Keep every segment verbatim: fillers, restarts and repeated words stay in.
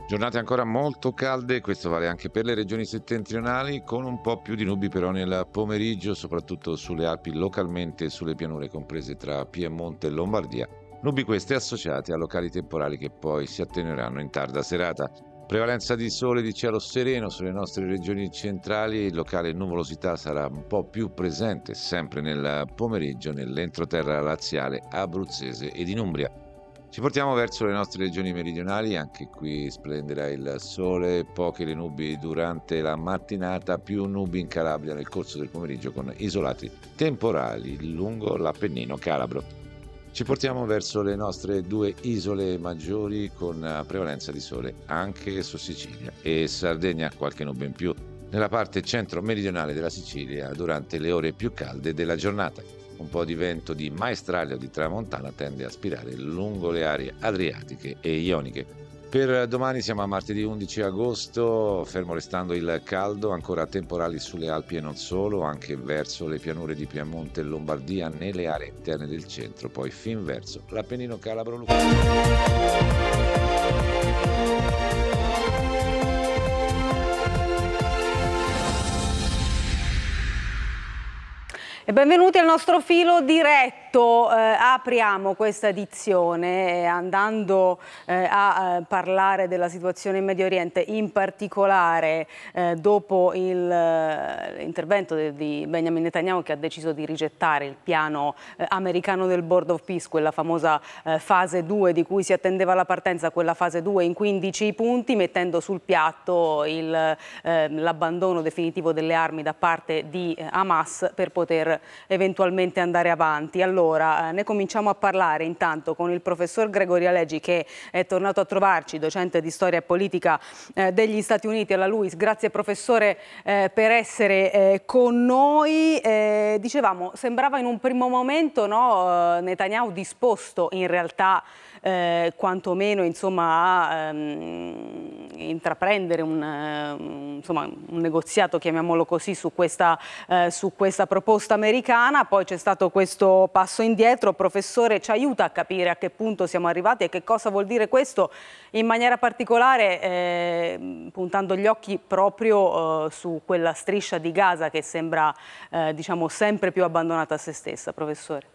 Giornate ancora molto calde, questo vale anche per le regioni settentrionali, con un po' più di nubi però nel pomeriggio, soprattutto sulle Alpi, localmente e sulle pianure comprese tra Piemonte e Lombardia. Nubi queste associate a locali temporali che poi si attenueranno in tarda serata. Prevalenza di sole e di cielo sereno sulle nostre regioni centrali, locale nuvolosità sarà un po' più presente sempre nel pomeriggio nell'entroterra laziale, abruzzese ed in Umbria. Ci portiamo verso le nostre regioni meridionali, anche qui splenderà il sole, poche le nubi durante la mattinata, più nubi in Calabria nel corso del pomeriggio con isolati temporali lungo l'Appennino calabro. Ci portiamo verso le nostre due isole maggiori con prevalenza di sole anche su Sicilia e Sardegna, qualche nube in più nella parte centro-meridionale della Sicilia durante le ore più calde della giornata. Un po' di vento di maestrale o di tramontana tende a spirare lungo le aree adriatiche e ioniche. Per domani siamo a martedì undici agosto, fermo restando il caldo, ancora temporali sulle Alpi e non solo, anche verso le pianure di Piemonte e Lombardia nelle aree interne del centro, poi fin verso l'Appennino calabro-lucano. E benvenuti al nostro filo diretto. Eh, apriamo questa edizione eh, andando eh, a eh, parlare della situazione in Medio Oriente, in particolare eh, dopo l'intervento di Benjamin Netanyahu, che ha deciso di rigettare il piano eh, americano del Board of Peace, quella famosa eh, fase due di cui si attendeva la partenza, quella fase due in quindici punti, mettendo sul piatto eh, l'abbandono definitivo delle armi da parte di eh, Hamas per poter eventualmente andare avanti. Allora, eh, ne cominciamo a parlare intanto con il professor Gregorio Aleggi, che è tornato a trovarci, docente di storia e politica eh, degli Stati Uniti alla LUISS. Grazie professore eh, per essere eh, con noi. Eh, dicevamo, sembrava in un primo momento, no, eh, Netanyahu disposto in realtà Eh, quantomeno insomma, a ehm, intraprendere un, eh, insomma, un negoziato, chiamiamolo così, su questa, eh, su questa proposta americana. Poi c'è stato questo passo indietro. Professore, ci aiuta a capire a che punto siamo arrivati e che cosa vuol dire questo, in maniera particolare eh, puntando gli occhi proprio eh, su quella striscia di Gaza che sembra eh, diciamo sempre più abbandonata a se stessa, professore.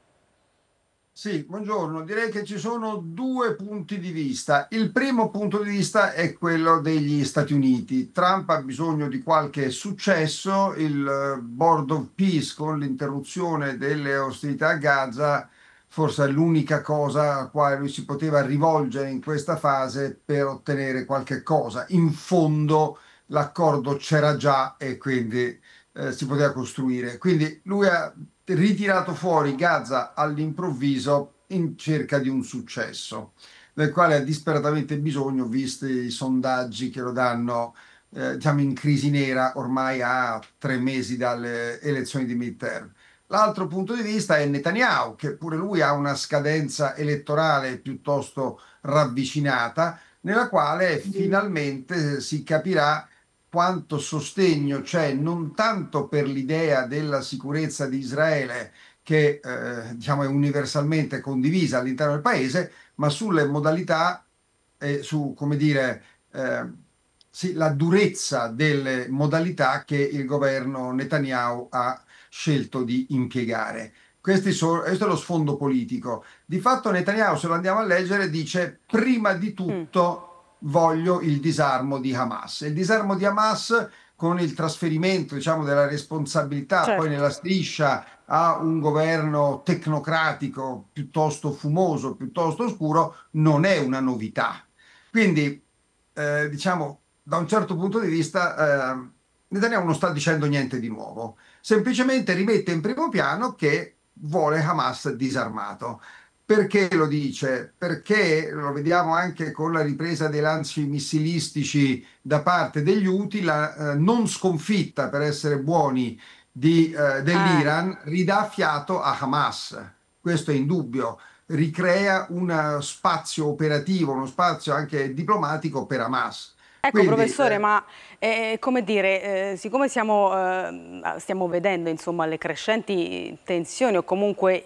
Sì, buongiorno. Direi che ci sono due punti di vista. Il primo punto di vista è quello degli Stati Uniti. Trump ha bisogno di qualche successo. Il Board of Peace, con l'interruzione delle ostilità a Gaza, forse è l'unica cosa a quale lui si poteva rivolgere in questa fase per ottenere qualche cosa. In fondo l'accordo c'era già e quindi eh, si poteva costruire. Quindi lui ha ritirato fuori Gaza all'improvviso in cerca di un successo, del quale ha disperatamente bisogno, visti i sondaggi che lo danno eh, diciamo in crisi nera ormai a tre mesi dalle elezioni di midterm. L'altro punto di vista è Netanyahu, che pure lui ha una scadenza elettorale piuttosto ravvicinata, nella quale finalmente si capirà quanto sostegno c'è non tanto per l'idea della sicurezza di Israele, che eh, diciamo è universalmente condivisa all'interno del paese, ma sulle modalità e su, come dire, eh, sì, la durezza delle modalità che il governo Netanyahu ha scelto di impiegare. Questi sono, questo è lo sfondo politico. Di fatto Netanyahu, se lo andiamo a leggere, dice prima di tutto voglio il disarmo di Hamas. Il disarmo di Hamas con il trasferimento, diciamo, della responsabilità, certo, poi nella striscia a un governo tecnocratico piuttosto fumoso, piuttosto oscuro, non è una novità. Quindi, eh, diciamo, da un certo punto di vista, eh, Netanyahu non sta dicendo niente di nuovo, semplicemente rimette in primo piano che vuole Hamas disarmato. Perché lo dice? Perché lo vediamo anche con la ripresa dei lanci missilistici da parte degli Houthi, la eh, non sconfitta, per essere buoni, di, eh, dell'Iran ridà fiato a Hamas. Questo è indubbio. Ricrea uno spazio operativo, uno spazio anche diplomatico per Hamas. Ecco, Quindi, professore, eh, ma eh, come dire, eh, siccome siamo, eh, stiamo vedendo insomma le crescenti tensioni o comunque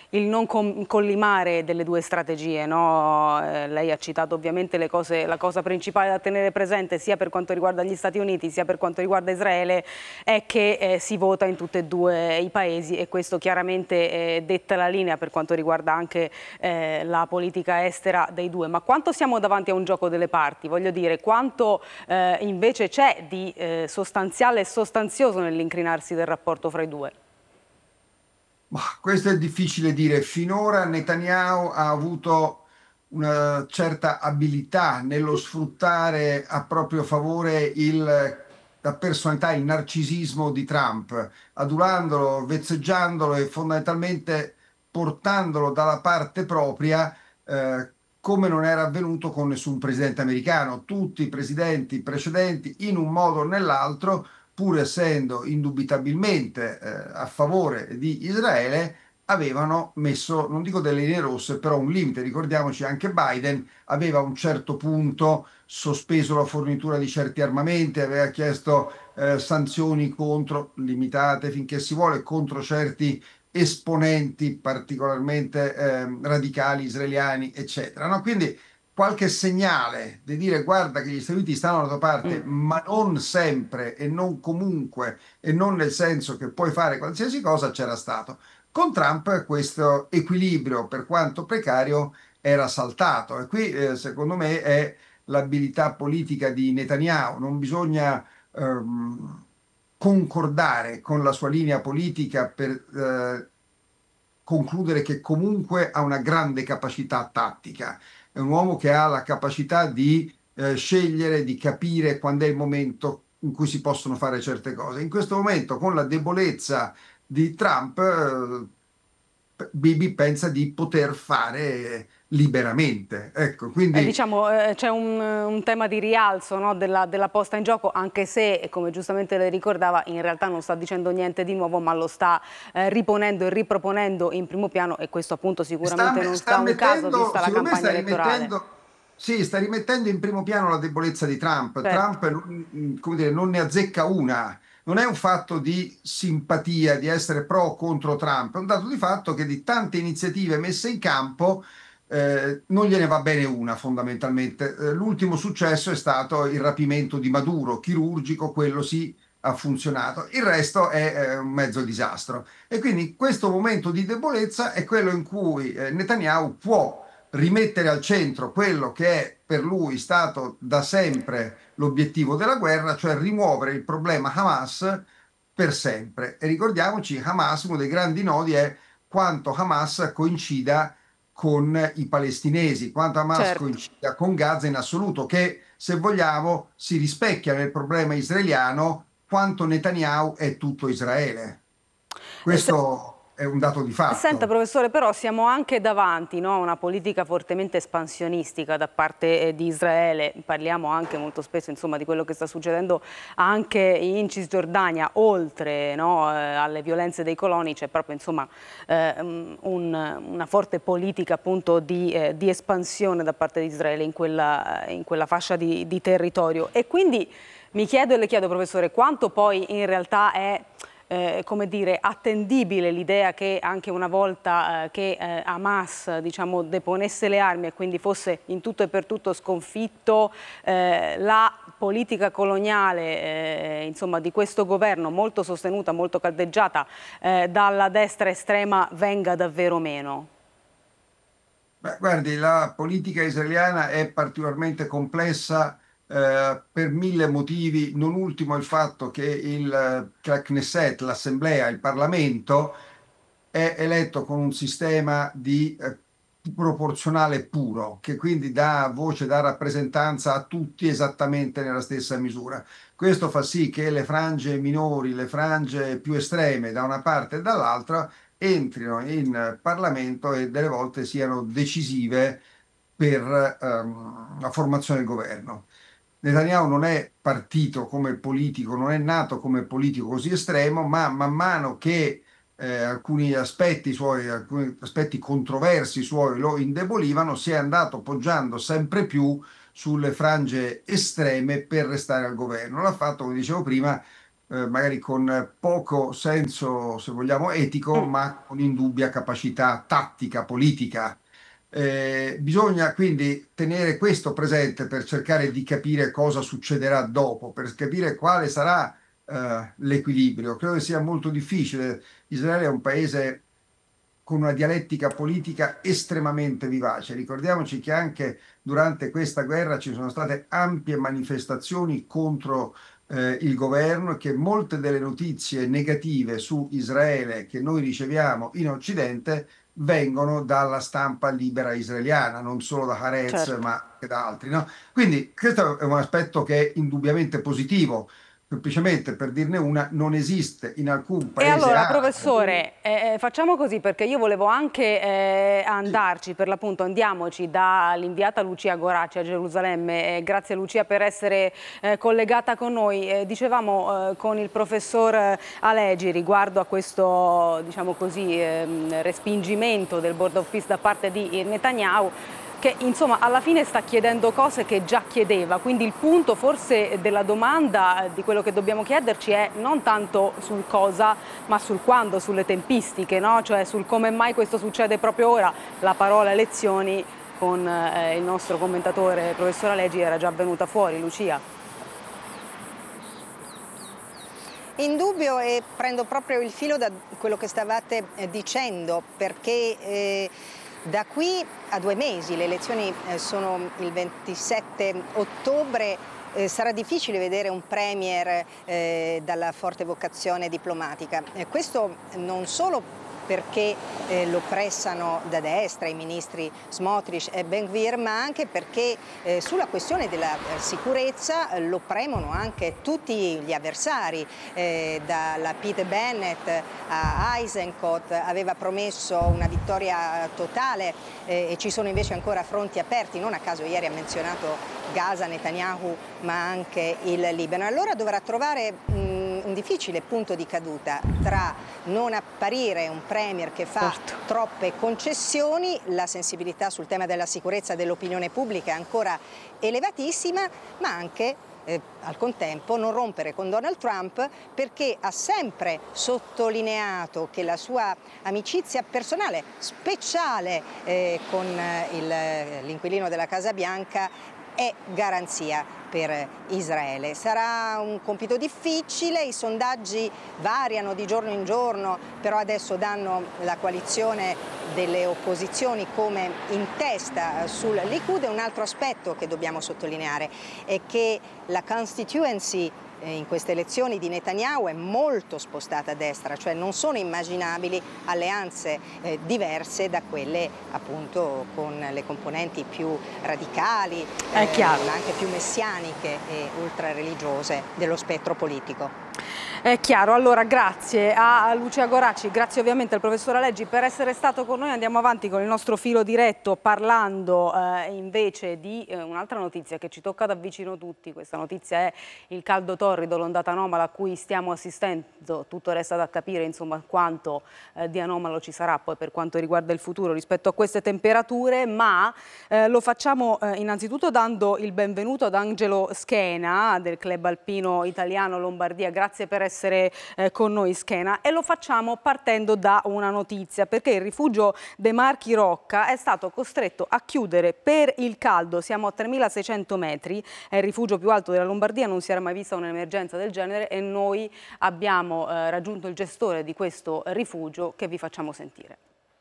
il non com- collimare delle due strategie, no? Eh, lei ha citato ovviamente le cose, la cosa principale da tenere presente sia per quanto riguarda gli Stati Uniti sia per quanto riguarda Israele è che eh, si vota in tutti e due i paesi, e questo chiaramente eh, detta la linea per quanto riguarda anche eh, la politica estera dei due. Ma quanto siamo davanti a un gioco delle parti? Voglio dire, quanto eh, invece c'è di eh, sostanziale e sostanzioso nell'incrinarsi del rapporto fra i due? Ma questo è difficile dire. Finora Netanyahu ha avuto una certa abilità nello sfruttare a proprio favore il, la personalità, il narcisismo di Trump, adulandolo, vezzeggiandolo e fondamentalmente portandolo dalla parte propria, eh, come non era avvenuto con nessun presidente americano. Tutti i presidenti precedenti, in un modo o nell'altro, pur essendo indubitabilmente eh, a favore di Israele, avevano messo, non dico delle linee rosse, però un limite. Ricordiamoci, anche Biden aveva a un certo punto sospeso la fornitura di certi armamenti, aveva chiesto eh, sanzioni contro, limitate finché si vuole, contro certi esponenti particolarmente eh, radicali israeliani, eccetera. No? Quindi qualche segnale di dire guarda che gli Stati Uniti stanno alla tua parte, Mm. ma non sempre e non comunque e non nel senso che puoi fare qualsiasi cosa, c'era stato. Con Trump questo equilibrio, per quanto precario, era saltato e qui eh, secondo me è l'abilità politica di Netanyahu. Non bisogna ehm, concordare con la sua linea politica per eh, concludere che comunque ha una grande capacità tattica. È un uomo che ha la capacità di eh, scegliere, di capire quando è il momento in cui si possono fare certe cose. In questo momento, con la debolezza di Trump, eh, Bibi pensa di poter fare liberamente. Ecco, Eh, quindi diciamo, eh, c'è un, un tema di rialzo, no, della, della posta in gioco, anche se, come giustamente lei ricordava, in realtà non sta dicendo niente di nuovo, ma lo sta eh, riponendo e riproponendo in primo piano, e questo appunto sta, sicuramente non sta sta un caso, mettendo, vista la secondo me campagna sta elettorale. rimettendo, sì, sta rimettendo in primo piano la debolezza di Trump. Certo. Trump non, come dire, non ne azzecca una. Non è un fatto di simpatia, di essere pro o contro Trump, è un dato di fatto che di tante iniziative messe in campo eh, non gliene va bene una fondamentalmente. Eh, l'ultimo successo è stato il rapimento di Maduro, chirurgico, quello sì ha funzionato. Il resto è eh, un mezzo disastro. E quindi questo momento di debolezza è quello in cui eh, Netanyahu può rimettere al centro quello che è per lui stato da sempre l'obiettivo della guerra, cioè rimuovere il problema Hamas per sempre. E ricordiamoci, Hamas, uno dei grandi nodi è quanto Hamas coincida con i palestinesi, quanto Hamas Certo. coincida con Gaza in assoluto, che se vogliamo si rispecchia nel problema israeliano quanto Netanyahu è tutto Israele. Eh, se- Questo è un dato di Senta, fatto. professore, però siamo anche davanti, no, a una politica fortemente espansionistica da parte eh, di Israele. Parliamo anche molto spesso, insomma, di quello che sta succedendo anche in Cisgiordania, oltre, no, eh, alle violenze dei coloni. C'è proprio, insomma, eh, un- una forte politica appunto di, eh, di espansione da parte di Israele in quella, in quella fascia di, di territorio. E quindi mi chiedo e le chiedo, professore, quanto poi in realtà è eh, come dire, attendibile l'idea che anche una volta eh, che eh, Hamas, diciamo, deponesse le armi e quindi fosse in tutto e per tutto sconfitto, eh, la politica coloniale eh, insomma, di questo governo, molto sostenuta, molto caldeggiata eh, dalla destra estrema, venga davvero meno? Beh, guardi, la politica israeliana è particolarmente complessa eh, per mille motivi, non ultimo il fatto che il che la Knesset, l'Assemblea, il Parlamento, è eletto con un sistema di eh, proporzionale puro, che quindi dà voce, dà rappresentanza a tutti esattamente nella stessa misura. Questo fa sì che le frange minori, le frange più estreme da una parte e dall'altra entrino in Parlamento e delle volte siano decisive per ehm, la formazione del governo. Netanyahu non è partito come politico, non è nato come politico così estremo, ma man mano che eh, alcuni aspetti suoi, alcuni aspetti controversi suoi lo indebolivano, si è andato poggiando sempre più sulle frange estreme per restare al governo. L'ha fatto, come dicevo prima, eh, magari con poco senso, se vogliamo, etico, Mm. ma con indubbia capacità tattica, politica. Eh, bisogna quindi tenere questo presente per cercare di capire cosa succederà dopo, per capire quale sarà eh, l'equilibrio. Credo che sia molto difficile. Israele è un paese con una dialettica politica estremamente vivace. Ricordiamoci che anche durante questa guerra ci sono state ampie manifestazioni contro eh, il governo e che molte delle notizie negative su Israele che noi riceviamo in Occidente vengono dalla stampa libera israeliana, non solo da Haaretz, Certo. ma anche da altri, no? Quindi questo è un aspetto che è indubbiamente positivo. Semplicemente per dirne una, non esiste in alcun E paese allora, arabo. professore, eh, eh, facciamo così perché io volevo anche eh, andarci, per l'appunto andiamoci dall'inviata Lucia Goracci a Gerusalemme. Eh, grazie Lucia per essere eh, collegata con noi. Eh, dicevamo eh, con il professor Alegi riguardo a questo, diciamo così, ehm, respingimento del Board of Peace da parte di Netanyahu, che insomma alla fine sta chiedendo cose che già chiedeva, quindi il punto forse della domanda, di quello che dobbiamo chiederci è non tanto sul cosa ma sul quando, sulle tempistiche, no? Cioè sul come mai questo succede proprio ora. La parola elezioni con eh, il nostro commentatore professor Alegi era già venuta fuori. Lucia. Indubbio, e prendo proprio il filo da quello che stavate eh, dicendo, perché eh, da qui a due mesi, le elezioni eh, sono il ventisette ottobre, eh, sarà difficile vedere un premier eh, dalla forte vocazione diplomatica. Eh, questo non solo perché eh, lo pressano da destra i ministri Smotrich e Ben-Gvir, ma anche perché eh, sulla questione della eh, sicurezza eh, lo premono anche tutti gli avversari, eh, dalla Pete Bennett a Eisenkot. Aveva promesso una vittoria totale eh, e ci sono invece ancora fronti aperti, non a caso ieri ha menzionato Gaza, Netanyahu, ma anche il Libano. Allora dovrà trovare mh, un difficile punto di caduta tra non apparire un premier che fa Certo. troppe concessioni, la sensibilità sul tema della sicurezza dell'opinione pubblica è ancora elevatissima, ma anche eh, al contempo non rompere con Donald Trump, perché ha sempre sottolineato che la sua amicizia personale, speciale eh, con eh, l'inquilino della Casa Bianca, è garanzia per Israele. Sarà un compito difficile, i sondaggi variano di giorno in giorno, però adesso danno la coalizione delle opposizioni come in testa sul Likud. E un altro aspetto che dobbiamo sottolineare è che la constituency in queste elezioni di Netanyahu è molto spostata a destra, cioè non sono immaginabili alleanze eh, diverse da quelle appunto con le componenti più radicali, È chiaro. ma anche più messianiche e ultrareligiose dello spettro politico. È chiaro, allora grazie a Lucia Goracci, grazie ovviamente al professor Alegi per essere stato con noi. Andiamo avanti con il nostro filo diretto parlando eh, invece di eh, un'altra notizia che ci tocca da vicino tutti. Questa notizia è il caldo torrido, l'ondata anomala a cui stiamo assistendo. Tutto resta da capire insomma quanto eh, di anomalo ci sarà poi per quanto riguarda il futuro rispetto a queste temperature, ma eh, lo facciamo eh, innanzitutto dando il benvenuto ad Angelo Schena del Club Alpino Italiano Lombardia. Grazie per essere eh, con noi Schena, e lo facciamo partendo da una notizia, perché il rifugio De Marchi Rocca è stato costretto a chiudere per il caldo. Siamo a tremilaseicento metri, è il rifugio più alto della Lombardia, non si era mai vista un'emergenza del genere e noi abbiamo eh, raggiunto il gestore di questo rifugio che vi facciamo sentire.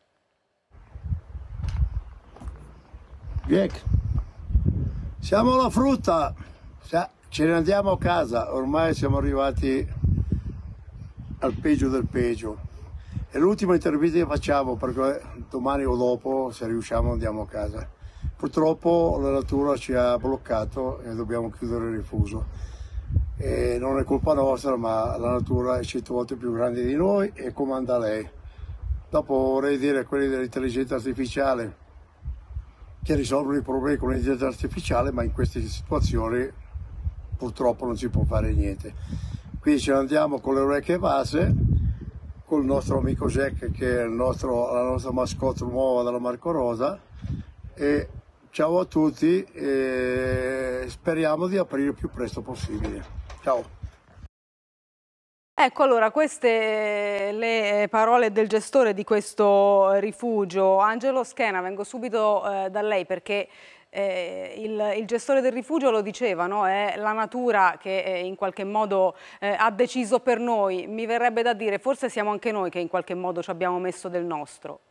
Viec. Siamo alla frutta, ce ne andiamo a casa, ormai siamo arrivati al peggio del peggio. È l'ultima intervista che facciamo, perché domani o dopo, se riusciamo, andiamo a casa. Purtroppo la natura ci ha bloccato e dobbiamo chiudere il rifugio. E non è colpa nostra, ma la natura è cento volte più grande di noi e comanda lei. Dopo vorrei dire a quelli dell'intelligenza artificiale che risolvono i problemi con l'intelligenza artificiale, ma in queste situazioni purtroppo non si può fare niente. Quindi ce ne andiamo con le orecchie basse, con il nostro amico Jack, che è il nostro, la nostra mascotte nuova della Marco Rosa. E ciao a tutti e speriamo di aprire il più presto possibile. Ciao! Ecco, allora, queste le parole del gestore di questo rifugio. Angelo Schena, vengo subito eh, da lei perché eh, il, il gestore del rifugio lo diceva, no? È la natura che eh, in qualche modo eh, ha deciso per noi. Mi verrebbe da dire, forse siamo anche noi che in qualche modo ci abbiamo messo del nostro.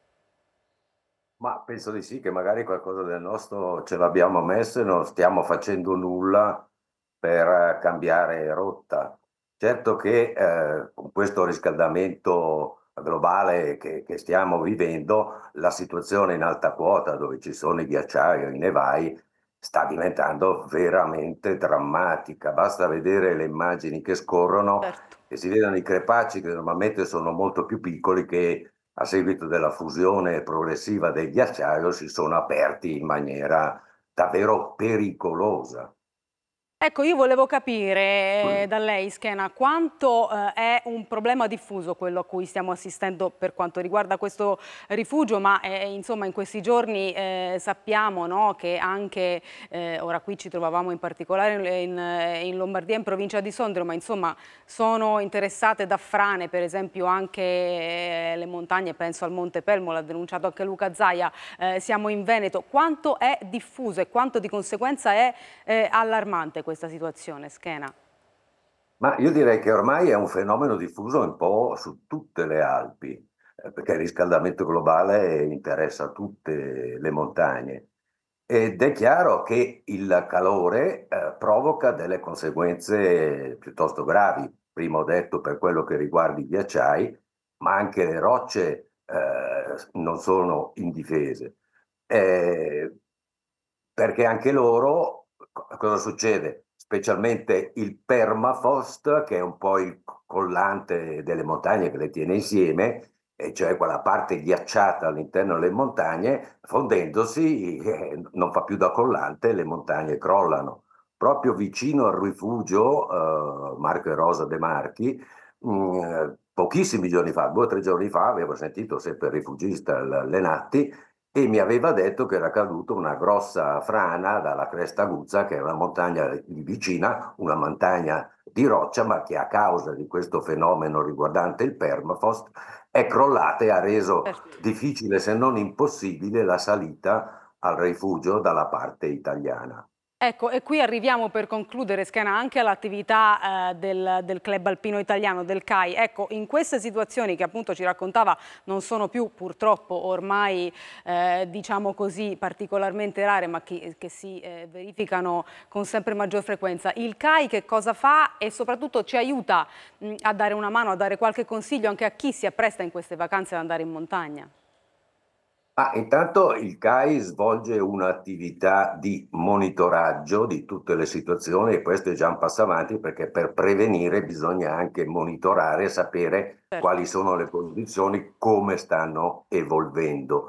Ma penso di sì, che magari qualcosa del nostro ce l'abbiamo messo e non stiamo facendo nulla per eh, cambiare rotta. Certo che eh, con questo riscaldamento globale che, che stiamo vivendo, la situazione in alta quota, dove ci sono i ghiacciai o i nevai, sta diventando veramente drammatica. Basta vedere le immagini che scorrono Certo. e si vedono i crepacci che normalmente sono molto più piccoli che a seguito della fusione progressiva del ghiacciaio si sono aperti in maniera davvero pericolosa. Ecco, io volevo capire eh, da lei, Schena, quanto eh, è un problema diffuso quello a cui stiamo assistendo per quanto riguarda questo rifugio, ma eh, insomma in questi giorni eh, sappiamo, no, che anche, eh, ora qui ci trovavamo in particolare in, in Lombardia, in provincia di Sondrio, ma insomma sono interessate da frane, per esempio anche eh, le montagne, penso al Monte Pelmo, l'ha denunciato anche Luca Zaia, eh, siamo in Veneto. Quanto è diffuso e quanto di conseguenza è eh, allarmante questo? Questa situazione, Schena? Ma io direi che ormai è un fenomeno diffuso un po' su tutte le Alpi, eh, perché il riscaldamento globale interessa tutte le montagne. Ed è chiaro che il calore eh, provoca delle conseguenze piuttosto gravi. Prima ho detto per quello che riguarda i ghiacciai, ma anche le rocce eh, non sono indifese. Eh, perché anche loro, co- cosa succede? Specialmente il permafrost, che è un po' il collante delle montagne che le tiene insieme, e cioè quella parte ghiacciata all'interno delle montagne, fondendosi eh, non fa più da collante e le montagne crollano. Proprio vicino al rifugio eh, Marco e Rosa De Marchi, mh, pochissimi giorni fa, due o tre giorni fa, avevo sentito sempre il rifugista L- Lenatti, e mi aveva detto che era caduta una grossa frana dalla Cresta Aguzza, che è una montagna lì vicina, una montagna di roccia, ma che a causa di questo fenomeno riguardante il permafrost è crollata e ha reso Certo. difficile, se non impossibile, la salita al rifugio dalla parte italiana. Ecco, e qui arriviamo per concludere, Schena, anche all'attività eh, del, del Club Alpino Italiano, del C A I. Ecco, in queste situazioni che appunto ci raccontava non sono più purtroppo ormai, eh, diciamo così, particolarmente rare, ma che, che si eh, verificano con sempre maggior frequenza. Il C A I che cosa fa e soprattutto ci aiuta mh, a dare una mano, a dare qualche consiglio anche a chi si appresta in queste vacanze ad andare in montagna? Ah, intanto il C A I svolge un'attività di monitoraggio di tutte le situazioni e questo è già un passo avanti perché per prevenire bisogna anche monitorare e sapere Certo. quali sono le condizioni, come stanno evolvendo.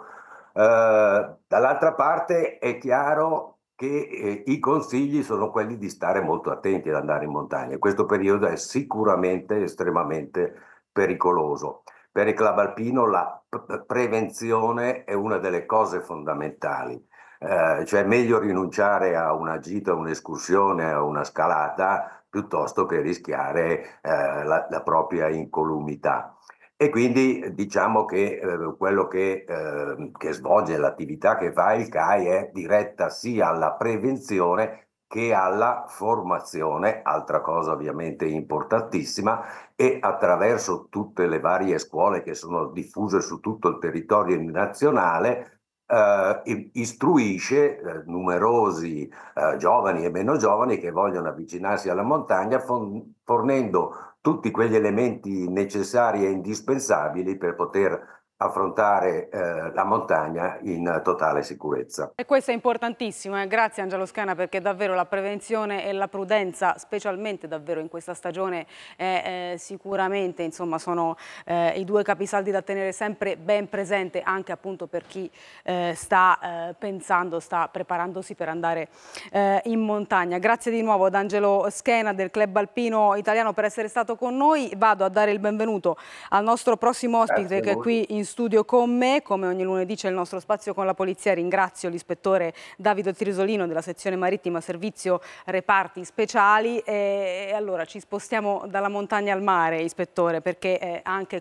Eh, dall'altra parte è chiaro che eh, i consigli sono quelli di stare molto attenti ad andare in montagna. Questo periodo è sicuramente estremamente pericoloso. Per il club alpino la p- prevenzione è una delle cose fondamentali, eh, cioè è meglio rinunciare a una gita, a un'escursione, a una scalata, piuttosto che rischiare eh, la, la propria incolumità. E quindi diciamo che eh, quello che, eh, che svolge l'attività che fa il C A I è diretta sia alla prevenzione che alla formazione, altra cosa ovviamente importantissima, e attraverso tutte le varie scuole che sono diffuse su tutto il territorio nazionale, eh, istruisce eh, numerosi eh, giovani e meno giovani che vogliono avvicinarsi alla montagna, fornendo tutti quegli elementi necessari e indispensabili per poter affrontare eh, la montagna in totale sicurezza. E questo è importantissimo, eh? Grazie Angelo Schena, perché davvero la prevenzione e la prudenza, specialmente davvero in questa stagione, è, eh, sicuramente insomma, sono eh, i due capisaldi da tenere sempre ben presente anche appunto per chi eh, sta eh, pensando, sta preparandosi per andare eh, in montagna. Grazie di nuovo ad Angelo Schena del Club Alpino Italiano per essere stato con noi. Vado a dare il benvenuto al nostro prossimo ospite che è qui in studio. studio con me, come ogni lunedì c'è il nostro spazio con la polizia. Ringrazio l'ispettore Davide Trisolino della sezione marittima servizio reparti speciali. E allora ci spostiamo dalla montagna al mare, ispettore, perché eh, anche